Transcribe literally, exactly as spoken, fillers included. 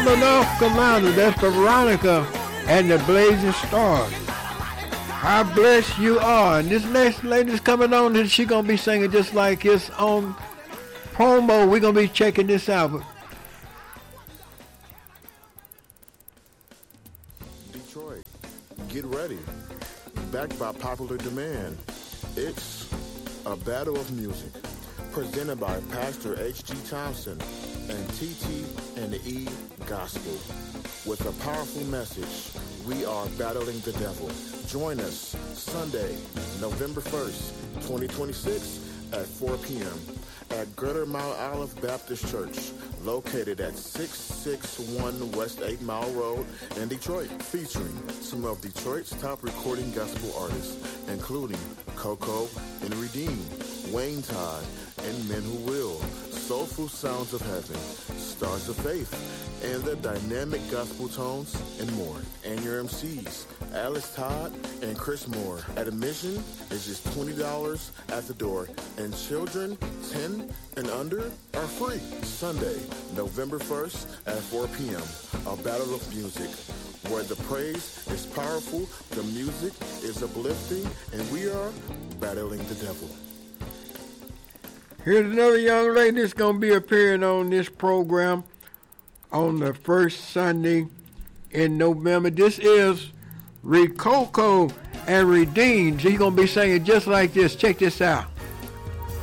of North Carolina. That's Veronica and the Blazing Stars. How blessed you are. And this next lady's coming on, and she's going to be singing just like his own promo. We're going to be checking this out. Detroit, get ready. Backed by popular demand. It's a battle of music. Presented by Pastor H G Thompson and T T and E Gospel. With a powerful message, we are battling the devil. Join us Sunday, November first, twenty twenty-six at four p.m. at Greater Mount Olive Baptist Church, located at six sixty-one West eight Mile Road in Detroit, featuring some of Detroit's top recording gospel artists, including Coco and Redeem, Wayne Todd, and Men Who Will, Soulful Sounds of Heaven, Stars of Faith, and the dynamic gospel tones, and more. And your M Cs, Alice Todd and Chris Moore. Admission is just twenty dollars at the door, and children ten and under are free. Sunday, November first at four p.m., a battle of music, where the praise is powerful, the music is uplifting, and we are battling the devil. Here's another young lady that's going to be appearing on this program on the first Sunday in November. This is Ricoco and Redeemed. She's going to be singing just like this. Check this out.